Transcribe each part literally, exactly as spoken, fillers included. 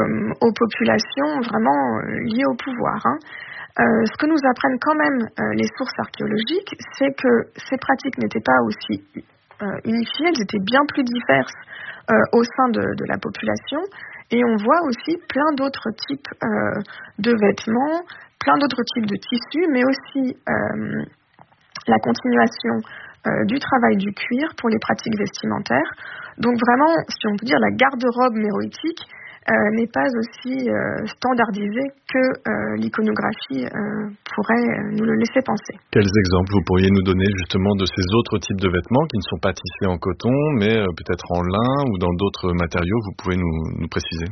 euh, aux populations vraiment euh, liées au pouvoir. Hein. Euh, ce que nous apprennent quand même euh, les sources archéologiques, c'est que ces pratiques n'étaient pas aussi euh, unifiées, elles étaient bien plus diverses euh, au sein de, de la population. Et on voit aussi plein d'autres types euh, de vêtements, plein d'autres types de tissus, mais aussi euh, la continuation euh, du travail du cuir pour les pratiques vestimentaires. Donc vraiment, si on peut dire, la garde-robe méroïtique euh, n'est pas aussi euh, standardisée que euh, l'iconographie euh, pourrait nous le laisser penser. Quels exemples vous pourriez nous donner justement de ces autres types de vêtements qui ne sont pas tissés en coton, mais euh, peut-être en lin ou dans d'autres matériaux? Vous pouvez nous, nous préciser?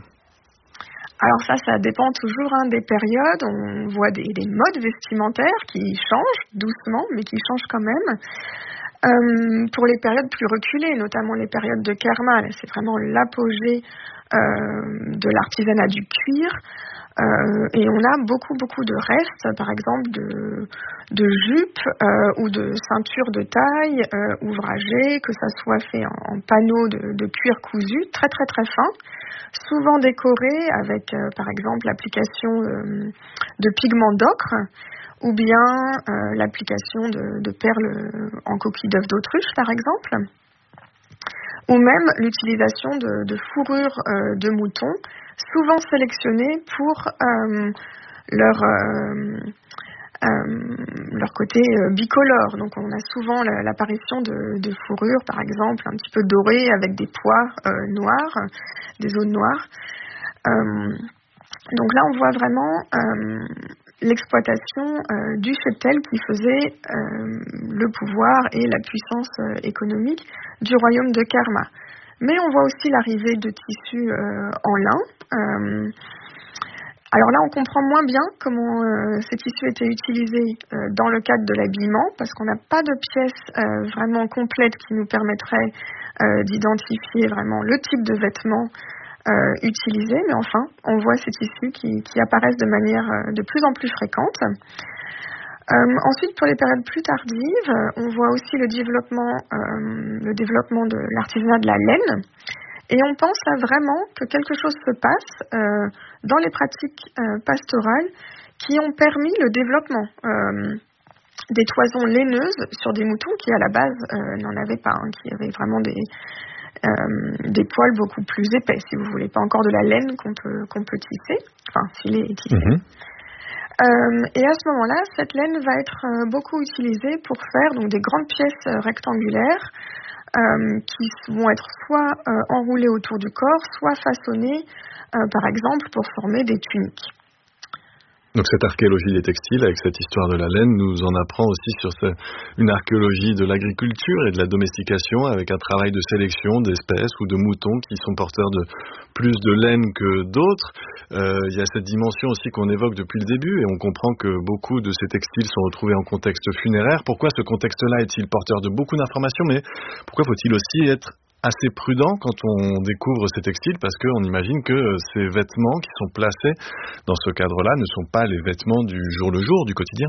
Alors ça, ça dépend toujours hein, des périodes. On voit des, des modes vestimentaires qui changent doucement, mais qui changent quand même. Euh, pour les périodes plus reculées, notamment les périodes de Kerma, là, c'est vraiment l'apogée euh, de l'artisanat du cuir. Euh, et on a beaucoup, beaucoup de restes, par exemple de, de jupes euh, ou de ceintures de taille euh, ouvragées, que ça soit fait en, en panneaux de, de cuir cousu, très, très, très fin, souvent décorés avec, euh, par exemple, l'application euh, de pigments d'ocre, ou bien euh, l'application de, de perles en coquille d'œuf d'autruche, par exemple, ou même l'utilisation de, de fourrures euh, de mouton, souvent sélectionnées pour euh, leur, euh, euh, leur côté euh, bicolore. Donc on a souvent la, l'apparition de, de fourrures, par exemple, un petit peu dorées avec des pois euh, noirs, des zones noires. Euh, donc là, on voit vraiment euh, l'exploitation euh, du cheptel qui faisait euh, le pouvoir et la puissance euh, économique du royaume de Kerma. Mais on voit aussi l'arrivée de tissus euh, en lin. Euh, alors là, on comprend moins bien comment euh, ces tissus étaient utilisés euh, dans le cadre de l'habillement, parce qu'on n'a pas de pièces euh, vraiment complètes qui nous permettraient euh, d'identifier vraiment le type de vêtements Euh, utilisés, mais enfin, on voit ces tissus qui, qui apparaissent de manière euh, de plus en plus fréquente. Euh, ensuite, pour les périodes plus tardives, euh, on voit aussi le développement, euh, le développement de l'artisanat de la laine, et on pense là vraiment que quelque chose se passe euh, dans les pratiques euh, pastorales qui ont permis le développement euh, des toisons laineuses sur des moutons qui, à la base, euh, n'en avaient pas, hein, qui avaient vraiment des Euh, des poils beaucoup plus épais, si vous voulez, pas encore de la laine qu'on peut, qu'on peut tisser, enfin filer et tisser. Mmh. Euh, et à ce moment-là, cette laine va être euh, beaucoup utilisée pour faire donc des grandes pièces euh, rectangulaires euh, qui vont être soit euh, enroulées autour du corps, soit façonnées, euh, par exemple, pour former des tuniques. Donc cette archéologie des textiles, avec cette histoire de la laine, nous en apprend aussi sur ce, une archéologie de l'agriculture et de la domestication, avec un travail de sélection d'espèces ou de moutons qui sont porteurs de plus de laine que d'autres. Euh, il y a cette dimension aussi qu'on évoque depuis le début, et on comprend que beaucoup de ces textiles sont retrouvés en contexte funéraire. Pourquoi ce contexte-là est-il porteur de beaucoup d'informations, mais pourquoi faut-il aussi être assez prudent quand on découvre ces textiles, parce qu'on imagine que ces vêtements qui sont placés dans ce cadre-là ne sont pas les vêtements du jour le jour, du quotidien.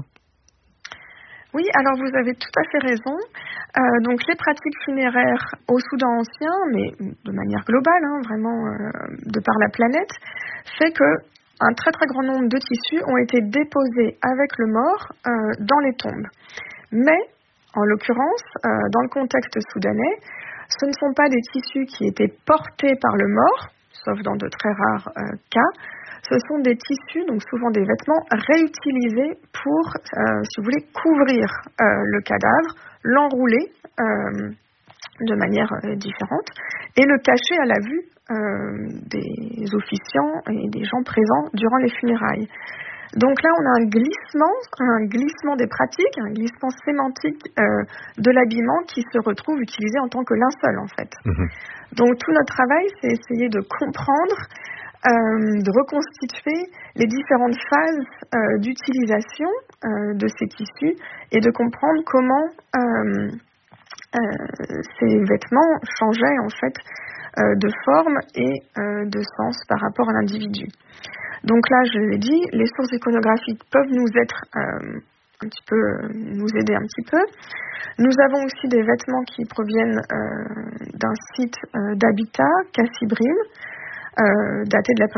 Oui, alors vous avez tout à fait raison. Euh, donc les pratiques funéraires au Soudan ancien, mais de manière globale, hein, vraiment euh, de par la planète, fait que un très très grand nombre de tissus ont été déposés avec le mort euh, dans les tombes. Mais, en l'occurrence, euh, dans le contexte soudanais, ce ne sont pas des tissus qui étaient portés par le mort, sauf dans de très rares euh, cas. Ce sont des tissus, donc souvent des vêtements, réutilisés pour, euh, si vous voulez, couvrir euh, le cadavre, l'enrouler euh, de manière euh, différente et le cacher à la vue euh, des officiants et des gens présents durant les funérailles. Donc là, on a un glissement, un glissement des pratiques, un glissement sémantique euh, de l'habillement qui se retrouve utilisé en tant que linceul, en fait. Mmh. Donc tout notre travail, c'est essayer de comprendre, euh, de reconstituer les différentes phases euh, d'utilisation euh, de ces tissus et de comprendre comment euh, euh, ces vêtements changeaient, en fait, euh, de forme et euh, de sens par rapport à l'individu. Donc là, je l'ai dit, les sources iconographiques peuvent nous être euh, un petit peu, euh, nous aider un petit peu. Nous avons aussi des vêtements qui proviennent euh, d'un site euh, d'habitat, Cassibrim, euh, daté de la